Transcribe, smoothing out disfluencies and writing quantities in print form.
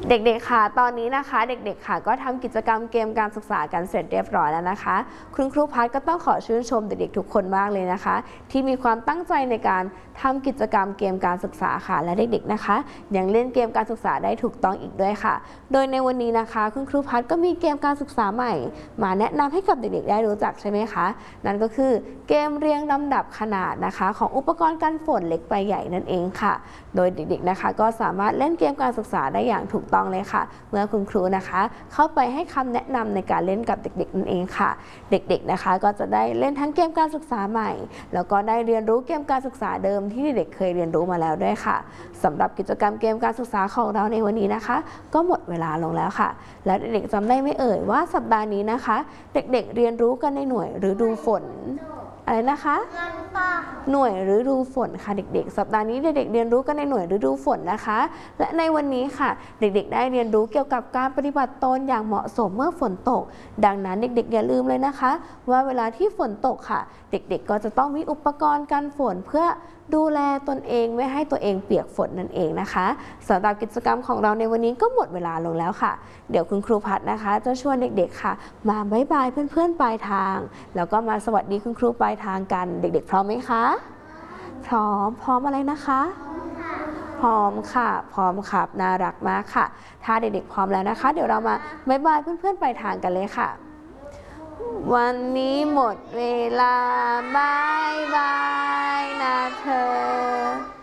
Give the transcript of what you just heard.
เด็กๆค่ะตอนนี้นะคะเด็กๆค่ะก็ทำกิจกรรมเกมการศึกษากันเสร็จเรียบร้อยแล้วนะคะคุณครูพัฒน์ก็ต้องขอชื่นชมเด็กๆทุกคนมากเลยนะคะที่มีความตั้งใจในการทำกิจกรรมเกมการศึกษาค่ะและเด็กๆนะคะยังเล่นเกมการศึกษาได้ถูกต้องอีกด้วยค่ะโดยในวันนี้นะคะคุณครูพัฒน์ก็มีเกมการศึกษาใหม่มาแนะนำให้กับเด็กๆได้รู้จักใช่ไหมคะนั่นก็คือเกมเรียงลำดับขนาดนะคะของอุปกรณ์กันฝนเล็กไปใหญ่นั่นเองค่ะโดยเด็กๆนะคะก็สามารถเล่นเกมการศึกษาได้อย่างถูกต้องเลยค่ะเมื่อคุณครูนะคะเข้าไปให้คำแนะนำในการเล่นกับเด็กๆนั่นเองค่ะเด็กๆนะคะก็จะได้เล่นทั้งเกมการศึกษาใหม่แล้วก็ได้เรียนรู้เกมการศึกษาเดิมที่เด็กๆเคยเรียนรู้มาแล้วด้วยค่ะสำหรับกิจกรรมเกมการศึกษาของเราในวันนี้นะคะก็หมดเวลาลงแล้วค่ะแล้วเด็กๆจำได้ไหมเอ่ยว่าสัปดาห์นี้นะคะเด็กๆเรียนรู้กันในหน่วยฤดูฝนอะไรนะคะหน่วยฤดูฝนค่ะเด็กๆสัปดาห์นี้เด็กๆเรียนรู้กันในหน่วยฤดูฝนนะคะและในวันนี้ค่ะเด็กๆได้เรียนรู้เกี่ยวกับการปฏิบัติตนอย่างเหมาะสมเมื่อฝนตกดังนั้นเด็กๆอย่าลืมเลยนะคะว่าเวลาที่ฝนตกค่ะเด็กๆก็จะต้องมีอุปกรณ์กันฝนเพื่อดูแลตนเองไม่ให้ตัวเองเปียกฝนนั่นเองนะคะสำหรับกิจกรรมของเราในวันนี้ก็หมดเวลาลงแล้วค่ะเดี๋ยวคุณครูพัฒน์นะคะจะชวนเด็กๆค่ะมาบ๊ายบายเพื่อนๆปลายทางแล้วก็มาสวัสดีคุณครูปลายทางกันเด็กๆพร้อมไหมคะพร้อมอะไรนะคะพร้อมค่ะพร้อมครับน่ารักมากค่ะถ้าเด็กๆพร้อมแล้วนะคะเดี๋ยวเรามาบ๊ายบายเพื่อนๆปลายทางกันเลยค่ะวันนี้หมดเวลาบายบายนะเธอ